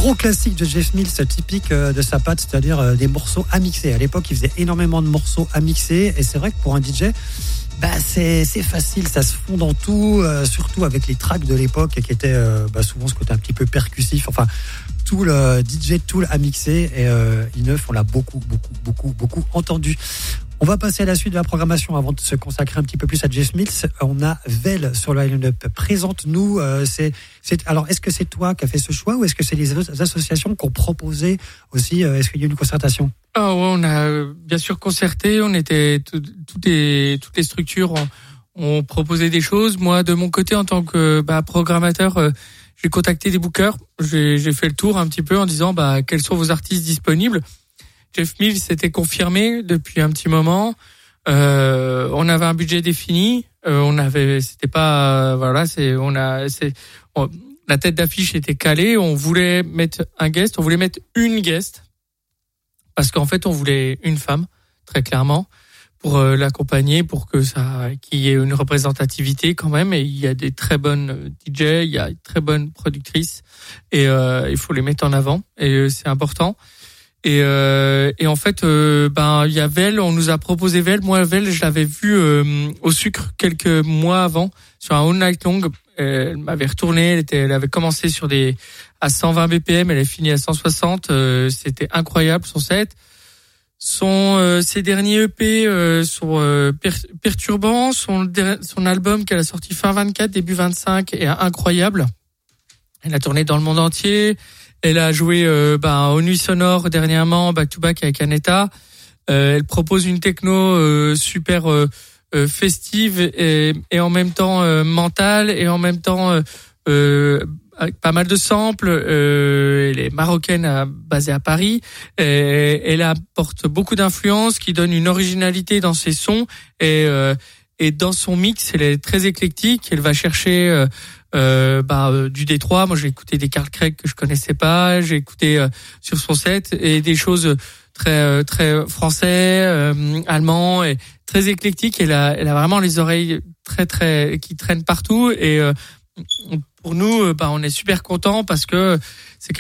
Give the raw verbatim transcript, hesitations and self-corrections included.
gros classique de Jeff Mills, typique de sa patte, c'est-à-dire des morceaux à mixer. À l'époque, il faisait énormément de morceaux à mixer, et c'est vrai que pour un D J, bah c'est c'est facile, ça se fond dans tout, euh, surtout avec les tracks de l'époque qui étaient euh, bah, souvent ce côté un petit peu percussif. Enfin, tout le D J Tool à mixer, et euh, I neuf, on l'a beaucoup, beaucoup, beaucoup, beaucoup entendu. On va passer à la suite de la programmation avant de se consacrer un petit peu plus à Jeff Mills. On a Vel sur le line-up. Présente-nous. Euh, c'est, c'est, alors, est-ce que c'est toi qui as fait ce choix ou est-ce que c'est les associations qui ont proposé aussi euh, Est-ce qu'il y a eu une concertation? Ah ouais, on a bien sûr concerté. On était tout, toutes les toutes les structures ont, ont proposé des choses. Moi, de mon côté, en tant que bah, programmateur, euh, j'ai contacté des bookers. J'ai, j'ai fait le tour un petit peu en disant bah quels sont vos artistes disponibles. Jeff Mills s'était confirmé depuis un petit moment. Euh, on avait un budget défini. Euh, on avait, c'était pas, euh, voilà, c'est, on a, c'est, on, la tête d'affiche était calée. On voulait mettre un guest, on voulait mettre une guest parce qu'en fait, on voulait une femme, très clairement, pour euh, l'accompagner, pour que ça, qu'il y ait une représentativité quand même. Et il y a des très bonnes D J, il y a des très bonnes productrices, et euh, il faut les mettre en avant. Et euh, c'est important. Et, euh, et en fait, euh, ben il y a Vel, on nous a proposé Vel. Moi, Vel, je l'avais vu euh, au Sucre quelques mois avant sur un All Night Long. Elle m'avait retourné, elle, était, elle avait commencé sur des à cent vingt B P M, elle a fini à cent soixante. Euh, c'était incroyable son set. Son euh, ses derniers E P euh, sont euh, per, perturbants. Son son album qu'elle a sorti fin vingt-quatre, début vingt-cinq est incroyable. Elle a tourné dans le monde entier. Elle a joué euh, bah, aux Nuits Sonores dernièrement, back to back avec Aneta. Euh, elle propose une techno euh, super euh, euh, festive et, et en même temps euh, mentale et en même temps euh, euh, avec pas mal de samples. Euh, elle est marocaine, à, basée à Paris. Et elle apporte beaucoup d'influences, qui donne une originalité dans ses sons, et euh, et dans son mix, elle est très éclectique. Elle va chercher euh, euh, bah, euh, du Détroit. Moi, j'ai écouté des Carl Craig que je connaissais pas. J'ai écouté euh, sur son set, et des choses très euh, très français, euh, allemand, et très éclectique. Elle a elle a vraiment les oreilles très très qui traînent partout. Et euh, pour nous, bah, on est super contents parce que c'est